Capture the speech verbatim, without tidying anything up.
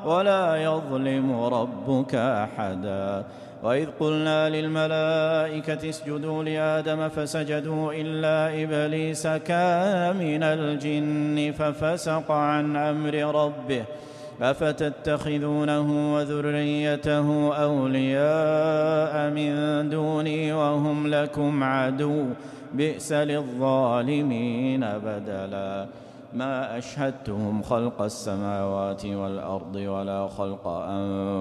ولا يظلم ربك أحدا. وإذ قلنا للملائكة اسجدوا لآدم فسجدوا إلا إبليس كان من الجن ففسق عن أمر ربه أفتتخذونه وذريته أولياء من دوني وهم لكم عدو بئس للظالمين بدلا. ما أشهدتهم خلق السماوات والأرض ولا خلق أنفسهم